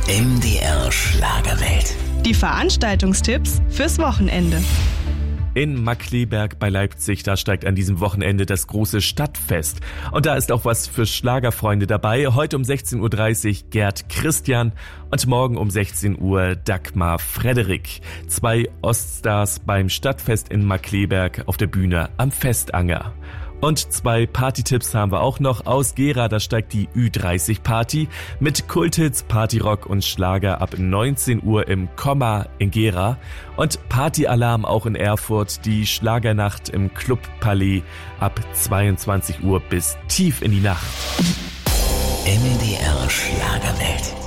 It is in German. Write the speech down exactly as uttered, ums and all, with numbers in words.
M D R Schlagerwelt. Die Veranstaltungstipps fürs Wochenende. In Markkleeberg bei Leipzig, da steigt an diesem Wochenende das große Stadtfest. Und da ist auch was für Schlagerfreunde dabei. Heute um sechzehn Uhr dreißig Gerd Christian und morgen um sechzehn Uhr Dagmar Frederik. Zwei Oststars beim Stadtfest in Markkleeberg auf der Bühne am Festanger. Und zwei Partytipps haben wir auch noch. Aus Gera, da steigt die Ü dreißig Party mit Kulthits, Partyrock und Schlager ab neunzehn Uhr im Komma in Gera. Und Partyalarm auch in Erfurt, die Schlagernacht im Club Palais ab zweiundzwanzig Uhr bis tief in die Nacht. M D R Schlagerwelt.